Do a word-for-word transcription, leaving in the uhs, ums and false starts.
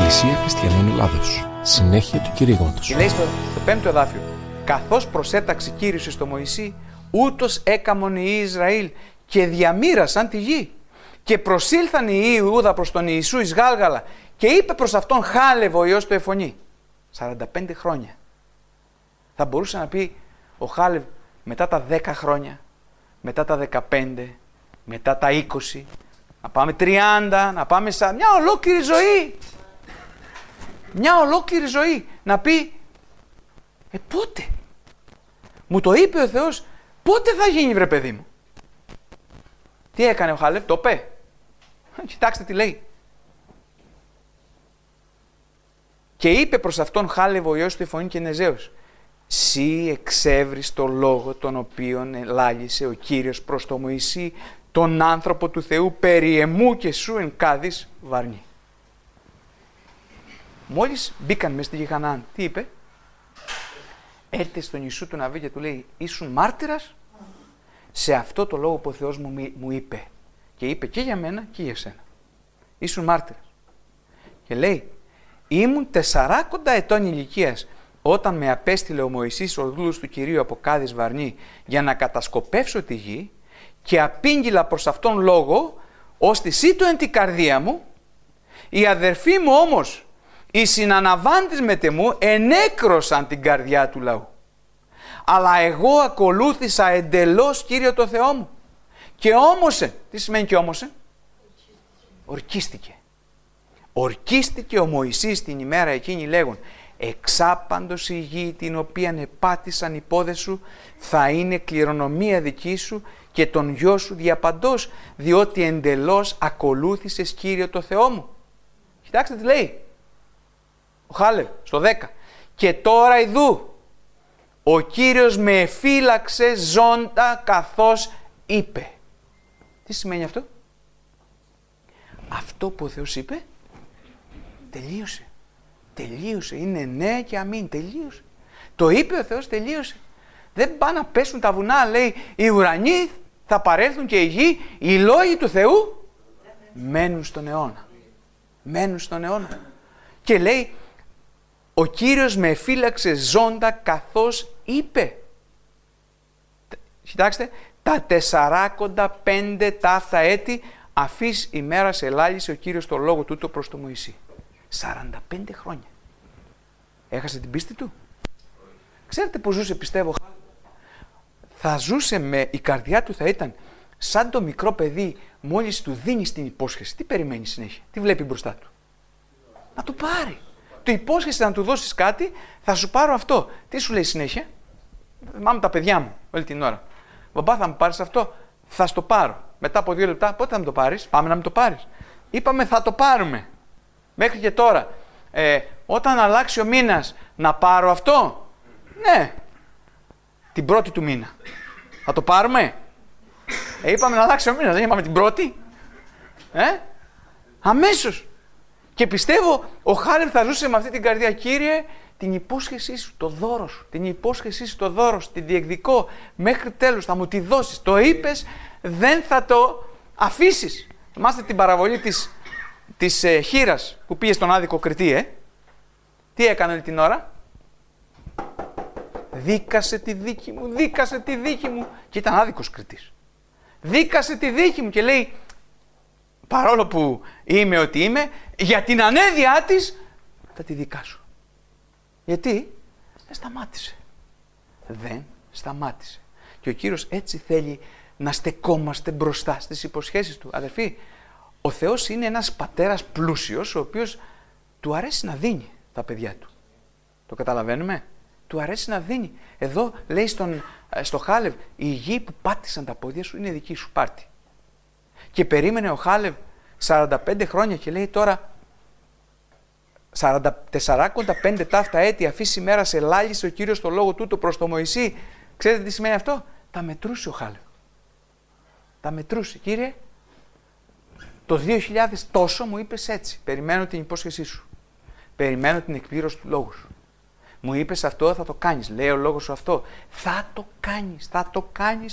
Εκκλησία Χριστιανών Ελλάδος. Συνέχεια του κηρύγματος. Και λέει στο, στο πέμπτο εδάφιο: καθώς προσέταξε Κύριος εις το Μωυσή, ούτως έκαμον οι Ισραήλ και διαμοίρασαν τη γη. Και προσήλθαν οι Ιούδα προς τον Ιησού εις Γάλγαλα και είπε προς αυτόν Χάλευ ο Υιός του Εφωνή. σαράντα πέντε χρόνια. Θα μπορούσε να πει ο Χάλευ μετά τα δέκα χρόνια, μετά τα δεκαπέντε, μετά τα είκοσι, να πάμε τριάντα, να πάμε σαν μια ολόκληρη ζωή. Μια ολόκληρη ζωή. Να πει, ε πότε. Μου το είπε ο Θεός, πότε θα γίνει βρε παιδί μου. Τι έκανε ο Χάλευ, το είπε. Κοιτάξτε τι λέει. Και είπε προς αυτόν Χάλευ ο Υιός του Εφωνή και Νεζέος, σύ εξεύρεις το λόγο τον οποίον ελάλησε ο Κύριος προς το Μωυσή, τον άνθρωπο του Θεού, περί εμού και σου εν κάδης βαρνή. Μόλις μπήκαν μες στη γη Χαναάν, τι είπε? Έρθε στον Ιησού του Ναβί και του λέει, ήσουν μάρτυρας σε αυτό το λόγο που ο Θεός μου, μου είπε. Και είπε και για μένα και για σένα. Ήσουν μάρτυρας. Και λέει, ήμουν τεσσαράκοντα ετών ηλικίας όταν με απέστειλε ο Μωυσής ο δούλος του Κυρίου από Κάδης Βαρνή για να κατασκοπεύσω τη γη και απήγγειλα προς αυτόν λόγο ώστε σύτω εν την καρδία μου, οι αδερφοί μου όμως, οι συναναβάντες μετεμού ενέκρωσαν την καρδιά του λαού. Αλλά εγώ ακολούθησα εντελώς Κύριο το Θεό μου. Και όμωσε, τι σημαίνει και όμωσε? Ορκίστηκε. Ορκίστηκε ο Μωυσής την ημέρα εκείνη λέγον, εξάπαντος η γη την οποία επάτησαν οι πόδες σου θα είναι κληρονομία δική σου και τον γιο σου διαπαντός, διότι εντελώς ακολούθησες Κύριο το Θεό μου. Κοιτάξτε τι λέει ο Χάλευ στο δέκα. Και τώρα ιδού, ο Κύριος με εφύλαξε ζώντα καθώς είπε. Τι σημαίνει αυτό? Αυτό που ο Θεός είπε, τελείωσε. Τελείωσε. Είναι ναι και αμήν. Τελείωσε. Το είπε ο Θεός, τελείωσε. Δεν πάνε να πέσουν τα βουνά, λέει, οι ουρανοί θα παρέλθουν και η γη, οι λόγοι του Θεού μένουν στον αιώνα. Μένουν στον αιώνα. Και λέει, ο Κύριος με εφύλαξε ζώντα καθώς είπε. Κοιτάξτε, τα τεσσαράκοντα πέντε ταύτα έτη αφής ημέρας ελάλησε ο Κύριος το λόγο τούτο προς το Μωυσή. σαράντα πέντε χρόνια. Έχασε την πίστη του. Ξέρετε που ζούσε, πιστεύω? Θα ζούσε με, η καρδιά του θα ήταν σαν το μικρό παιδί μόλις του δίνεις την υπόσχεση. Τι περιμένει συνέχεια? Τι βλέπει μπροστά του? Να το πάρει. Του υπόσχεσαι να του δώσεις κάτι, θα σου πάρω αυτό. Τι σου λέει συνέχεια? Θυμάμαι τα παιδιά μου όλη την ώρα. Μπαμπά, θα μου πάρεις αυτό? Θα στο πάρω. Μετά από δύο λεπτά, πότε θα μου το πάρεις? Πάμε να μου το πάρεις. Είπαμε θα το πάρουμε. Μέχρι και τώρα. Ε, όταν αλλάξει ο μήνας, να πάρω αυτό? Ναι. Την πρώτη του μήνα. Θα το πάρουμε? Ε, είπαμε να αλλάξει ο μήνας, δεν είπαμε την πρώτη? Ε, αμέσως. Και πιστεύω ο Χάλευ θα ζούσε με αυτή την καρδιά. Κύριε, την υπόσχεσή σου, το δώρο σου, την υπόσχεσή σου, το δώρο σου, την διεκδικώ μέχρι τέλους, θα μου τη δώσεις. Το είπες, δεν θα το αφήσεις. Θυμάστε την παραβολή της, της ε, χήρας που πήγε στον άδικο κριτή, ε? Τι έκανε όλη την ώρα? Δίκασε τη δίκη μου, δίκασε τη δίκη μου. Και ήταν άδικος κριτής. Δίκασε τη δίκη μου και λέει, παρόλο που είμαι ό,τι είμαι, για την ανέδειά της θα τη δικάσω. Γιατί? Δεν σταμάτησε. Δεν σταμάτησε. Και ο Κύριος έτσι θέλει να στεκόμαστε μπροστά στις υποσχέσεις του. Αδερφοί, ο Θεός είναι ένας πατέρας πλούσιος, ο οποίος του αρέσει να δίνει τα παιδιά του. Το καταλαβαίνουμε? Του αρέσει να δίνει. Εδώ λέει στον, στο Χάλευ, η γη που πάτησαν τα πόδια σου είναι δική σου, πάρτι. Και περίμενε ο Χάλευ σαράντα πέντε χρόνια και λέει τώρα σαράντα πέντε ταύτα έτη αφής ημέρας ελάλησε ο Κύριος το λόγο τούτο προς το Μωυσή. Ξέρετε τι σημαίνει αυτό? Τα μετρούσε ο Χάλευ. Τα μετρούσε. Κύριε, το δύο χιλιάδες τόσο μου είπες έτσι. Περιμένω την υπόσχεσή σου. Περιμένω την εκπλήρωση του λόγου σου. Μου είπες αυτό, θα το κάνεις. Λέει ο λόγος σου αυτό. Θα το κάνεις. Θα το κάνεις